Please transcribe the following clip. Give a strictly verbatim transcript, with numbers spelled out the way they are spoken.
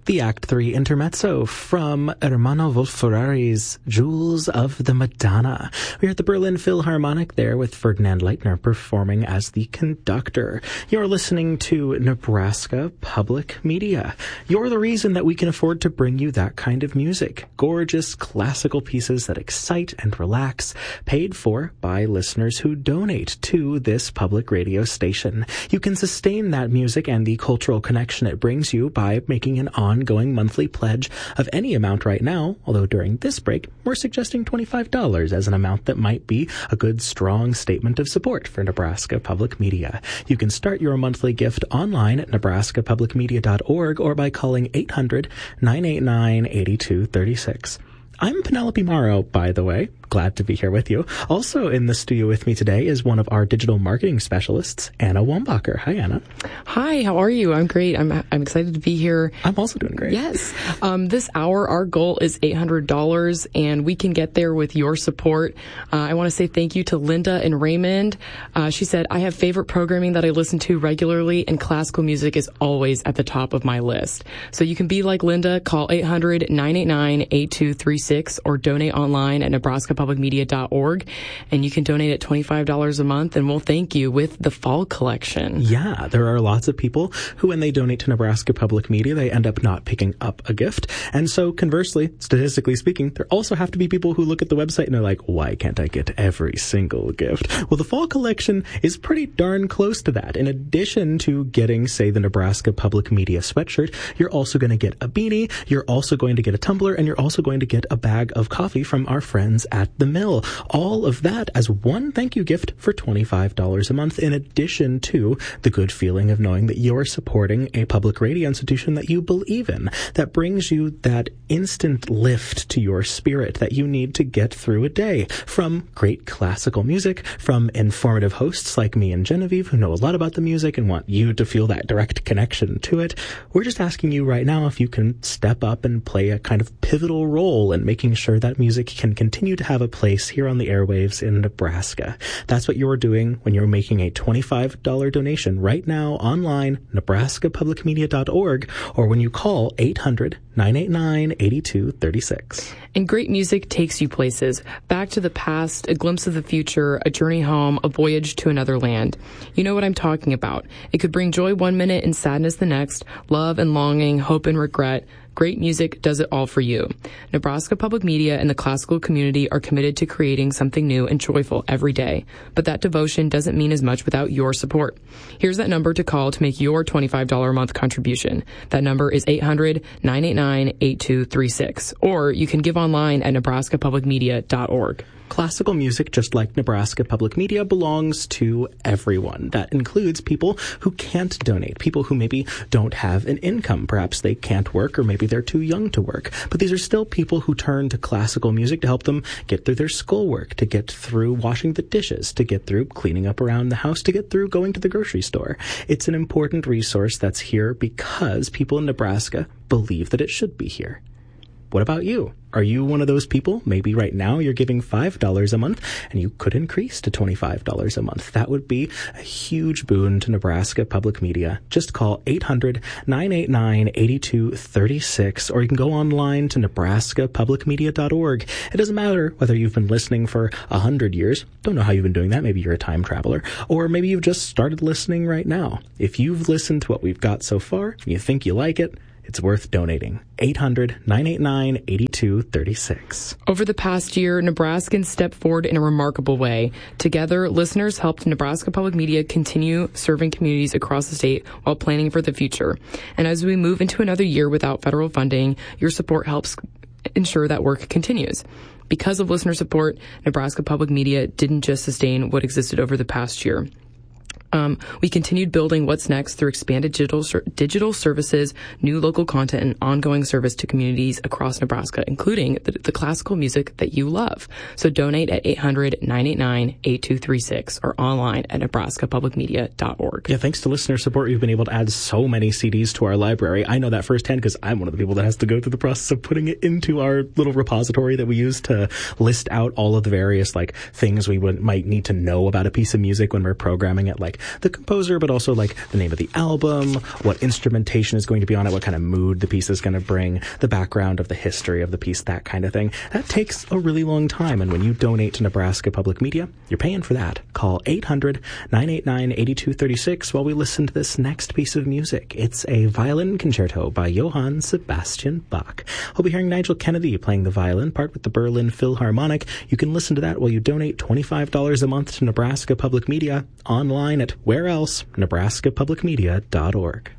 the Act three Intermezzo from Hermano Wolf-Ferrari's Jewels of the Madonna. We're at the Berlin Philharmonic there with Ferdinand Leitner performing as the conductor. You're listening to Nebraska Public Media. You're the reason that we can afford to bring you that kind of music. Gorgeous classical pieces that excite and relax, paid for by listeners who donate to this public radio station. You can sustain that music and the cultural connection it brings you by making an ongoing monthly pledge of any amount right now, although during this break, we're suggesting twenty-five dollars as an amount that might be a good, strong statement of support for Nebraska Public Media. You can start your monthly gift online at nebraska public media dot org or by calling eight hundred, nine eight nine, eight two three six. I'm Penelope Morrow, by the way. Glad to be here with you. Also in the studio with me today is one of our digital marketing specialists, Anna Wombacher. Hi, Anna. Hi, how are you? I'm great. I'm I'm excited to be here. I'm also doing great. Yes. Um, this hour, our goal is eight hundred dollars, and we can get there with your support. Uh, I want to say thank you to Linda and Raymond. Uh, she said, I have favorite programming that I listen to regularly, and classical music is always at the top of my list. So you can be like Linda. Call eight hundred, nine eight nine, eight two three six or donate online at nebraska public media dot org, and you can donate at twenty-five dollars a month, and we'll thank you with the fall collection. Yeah, there are lots of people who, when they donate to Nebraska Public Media, they end up not picking up a gift. And so conversely, statistically speaking, there also have to be people who look at the website and they're like, why can't I get every single gift? Well, the fall collection is pretty darn close to that. In addition to getting, say, the Nebraska Public Media sweatshirt, you're also going to get a beanie, you're also going to get a tumbler, and you're also going to get a bag of coffee from our friends at the Mill. All of that as one thank you gift for twenty-five dollars a month, in addition to the good feeling of knowing that you're supporting a public radio institution that you believe in, that brings you that instant lift to your spirit that you need to get through a day. From great classical music, from informative hosts like me and Genevieve who know a lot about the music and want you to feel that direct connection to it. We're just asking you right now if you can step up and play a kind of pivotal role in making sure that music can continue to have a place here on the airwaves in Nebraska. That's what you're doing when you're making a twenty-five dollars donation right now online, nebraska public media dot org, or when you call eight hundred, nine eight nine, eight two three six. And great music takes you places. Back to the past, a glimpse of the future, a journey home, a voyage to another land. You know what I'm talking about. It could bring joy one minute and sadness the next, love and longing, hope and regret. Great music does it all for you. Nebraska Public Media and the classical community are committed to creating something new and joyful every day. But that devotion doesn't mean as much without your support. Here's that number to call to make your twenty-five dollars a month contribution. That number is eight hundred, nine eight nine, eight two three six. Or you can give online at nebraska public media dot org. Classical music, just like Nebraska Public Media, belongs to everyone. That includes people who can't donate, people who maybe don't have an income. Perhaps they can't work, or maybe they're too young to work. But these are still people who turn to classical music to help them get through their schoolwork, to get through washing the dishes, to get through cleaning up around the house, to get through going to the grocery store. It's an important resource that's here because people in Nebraska believe that it should be here. What about you? Are you one of those people? Maybe right now you're giving five dollars a month and you could increase to twenty-five dollars a month. That would be a huge boon to Nebraska Public Media. Just call eight hundred, nine eight nine, eight two three six, or you can go online to nebraska public media dot org. It doesn't matter whether you've been listening for a hundred years. Don't know how you've been doing that. Maybe you're a time traveler, or maybe you've just started listening right now. If you've listened to what we've got so far and you think you like it, it's worth donating. eight hundred, nine eight nine, eight two three six. Over the past year, Nebraskans stepped forward in a remarkable way. Together, listeners helped Nebraska Public Media continue serving communities across the state while planning for the future. And as we move into another year without federal funding, your support helps ensure that work continues. Because of listener support, Nebraska Public Media didn't just sustain what existed over the past year. Um, we continued building what's next through expanded digital ser- digital services, new local content, and ongoing service to communities across Nebraska, including the, the classical music that you love. So donate at eight hundred, nine eight nine, eight two three six or online at nebraska public media dot org. Yeah, thanks to listener support, we've been able to add so many C Ds to our library. I know that firsthand because I'm one of the people that has to go through the process of putting it into our little repository that we use to list out all of the various like things we would might need to know about a piece of music when we're programming it, like like the composer, but also like the name of the album, what instrumentation is going to be on it, what kind of mood the piece is going to bring, the background of the history of the piece, that kind of thing. That takes a really long time, and when you donate to Nebraska Public Media, you're paying for that. Call eight hundred, nine eight nine, eight two three six while we listen to this next piece of music. It's a violin concerto by Johann Sebastian Bach. We'll be hearing Nigel Kennedy playing the violin part with the Berlin Philharmonic. You can listen to that while you donate twenty-five dollars a month to Nebraska Public Media online at where else? nebraska public media dot org.